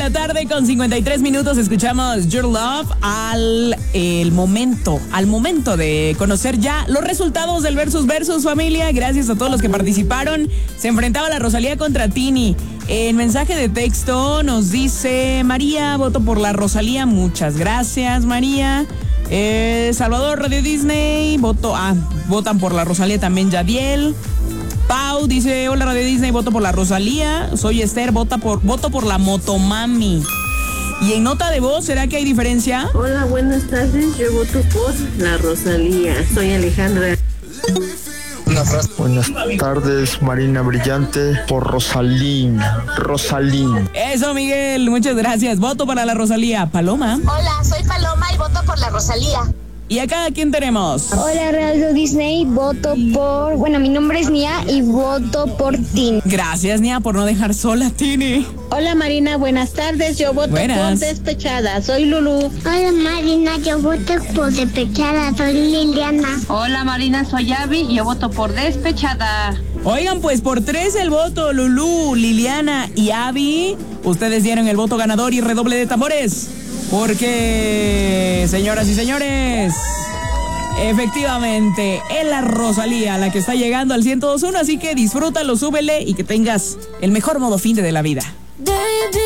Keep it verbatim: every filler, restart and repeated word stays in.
la tarde con cincuenta y tres minutos escuchamos Your Love al el momento, al momento de conocer ya los resultados del Versus Versus, familia. Gracias a todos los que participaron. Se enfrentaba la Rosalía contra Tini. En mensaje de texto nos dice María, voto por la Rosalía. Muchas gracias, María. Eh, Salvador, Radio Disney, voto, ah, votan por la Rosalía también, Yadiel. Pau dice, hola Radio Disney, voto por la Rosalía. Soy Esther, vota por, voto por la Motomami. Y en nota de voz, ¿será que hay diferencia? Hola, buenas tardes, yo voto por la Rosalía. Soy Alejandra. Buenas tardes, Marina Brillante, por Rosalín. Rosalín. Eso, Miguel, muchas gracias. Voto para la Rosalía. Paloma. Hola, soy Paloma y voto por la Rosalía. ¿Y acá quién tenemos? Hola, Radio Disney, voto por... Bueno, mi nombre es Nia y voto por Tini. Gracias, Nia, por no dejar sola a Tini. Hola, Marina, buenas tardes, yo voto Buenas. por Despechada. Soy Lulú. Hola, Marina, yo voto por Despechada. Soy Liliana. Hola Marina, soy Abby y yo voto por Despechada. Oigan, pues por tres el voto, Lulú, Liliana y Abby. Ustedes dieron el voto ganador y redoble de tambores. Porque, señoras y señores, efectivamente, es la Rosalía la que está llegando al ciento dos punto uno, así que disfrútalo, súbele y que tengas el mejor modo fin de la vida.